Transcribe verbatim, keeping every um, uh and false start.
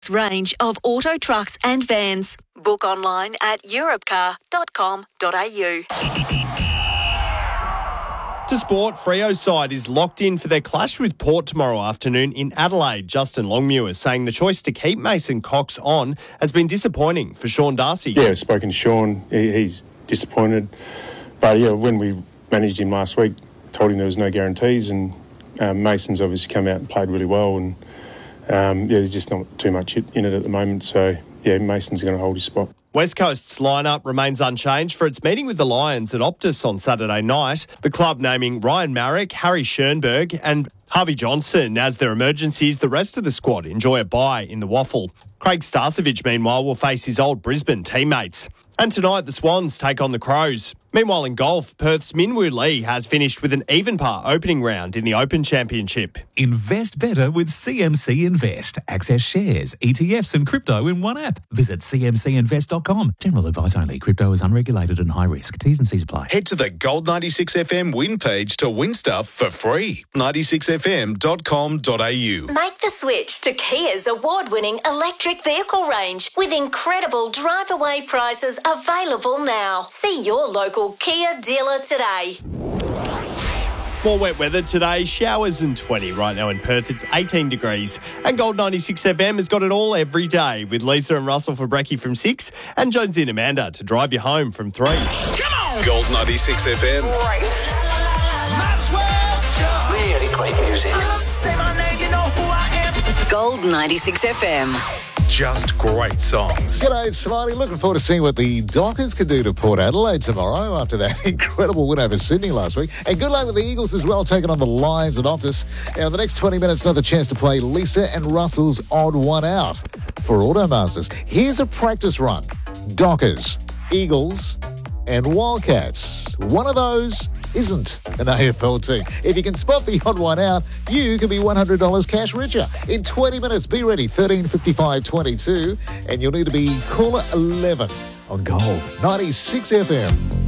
Range of auto, trucks and vans. Book online at europcar dot com dot a u. To sport, Freo's side is locked in for their clash with Port tomorrow afternoon in Adelaide. Justin Longmuir saying the choice to keep Mason Cox on has been disappointing for Sean Darcy. Yeah, I've spoken to Sean. He, he's disappointed. But, yeah, when we managed him last week, told him there was no guarantees, and um, Mason's obviously come out and played really well, and, um, yeah, there's just not too much in it at the moment. So, yeah, Mason's going to hold his spot. West Coast's lineup remains unchanged for its meeting with the Lions at Optus on Saturday night. The club naming Ryan Marrick, Harry Schoenberg and Harvey Johnson as their emergencies. The rest of the squad enjoy a bye in the Waffle. Craig Starcevich, meanwhile, will face his old Brisbane teammates. And tonight, the Swans take on the Crows. Meanwhile, in golf, Perth's Minwoo Lee has finished with an even par opening round in the Open Championship. Invest better with C M C Invest. Access shares, E T Fs and crypto in one app. Visit c m c invest dot com. General advice only. Crypto is unregulated and high risk. T's and C's apply. Head to the Gold ninety-six F M win page to win stuff for free. ninety-six f m dot com dot a u. Make the switch to Kia's award-winning electric vehicle range with incredible drive-away prices available now. See your local Kia dealer today. More wet weather today, showers and twenty. Right now in Perth, it's eighteen degrees. And Gold ninety-six F M has got it all every day with Lisa and Russell for brekkie from six and Jonesy and Amanda to drive you home from three. Come on! Gold ninety-six F M. Right. Might as well jump. Really great music. Say my name, you know who I am. Gold ninety-six F M. Just great songs. G'day, it's Smiley. Looking forward to seeing what the Dockers can do to Port Adelaide tomorrow after that incredible win over Sydney last week. And good luck with the Eagles as well, taking on the Lions at Optus. Now, in the next twenty minutes, another chance to play Lisa and Russell's Odd One Out for Automasters. Here's a practice run. Dockers, Eagles, and Wildcats. One of those isn't an A F L team. If you can spot the odd one out, you can be one hundred dollars cash richer. In twenty minutes, be ready, thirteen fifty-five twenty-two, and you'll need to be caller eleven on Gold ninety-six F M.